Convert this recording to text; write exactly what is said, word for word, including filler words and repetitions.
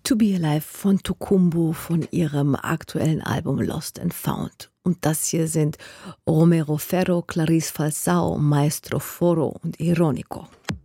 To Be Alive von Tukumbu von ihrem aktuellen Album Lost and Found. Und das hier sind Romero Ferro, Clarice Falsao, Maestro Foro und Ironico.